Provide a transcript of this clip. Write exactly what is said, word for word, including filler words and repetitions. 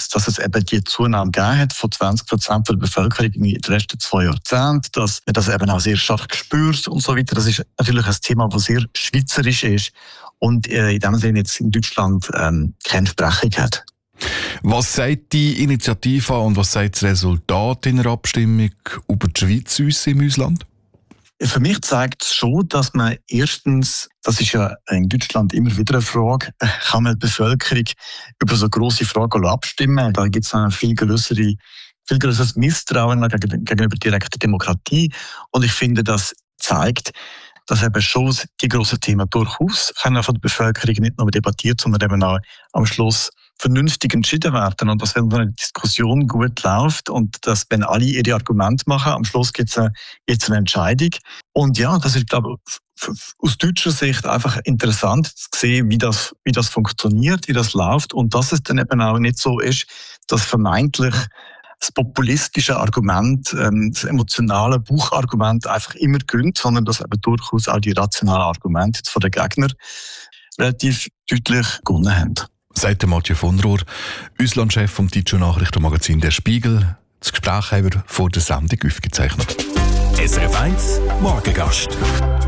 dass es eben die Zunahme gegeben hat von zwanzig Prozent der Bevölkerung in den letzten zwei Jahrzehnten, dass man das eben auch sehr stark spürt und so weiter. Das ist natürlich ein Thema, das sehr schweizerisch ist und äh, in dem Sinne jetzt in Deutschland ähm, keine Sprechung hat. Was sagt die Initiative und was sagt das Resultat in der Abstimmung über die Schweiz uns im Ausland? Für mich zeigt es schon, dass man erstens, das ist ja in Deutschland immer wieder eine Frage, kann man die Bevölkerung über so grosse Fragen abstimmen? Da gibt es ein viel größere, viel größeres Misstrauen gegenüber direkter Demokratie. Und ich finde, das zeigt, dass eben schon die grossen Themen durchaus können von der Bevölkerung nicht nur debattiert, sondern eben auch am Schluss vernünftig entschieden werden. Und dass, wenn eine Diskussion gut läuft und dass, wenn alle ihre Argumente machen, am Schluss gibt es eine, eine Entscheidung. Und ja, das ist, glaube ich, aus deutscher Sicht einfach interessant zu sehen, wie das, wie das funktioniert, wie das läuft und dass es dann eben auch nicht so ist, dass vermeintlich das populistische Argument, ähm, das emotionale Bauchargument einfach immer gewinnt, sondern dass eben durchaus auch die rationalen Argumente jetzt von den Gegnern relativ deutlich gewonnen haben. Sagt Mathieu von Rohr, Auslandschef vom deutschen Nachrichtenmagazin «Der Spiegel». Das Gespräch haben wir vor der Sendung aufgezeichnet. S R F eins Morgengast.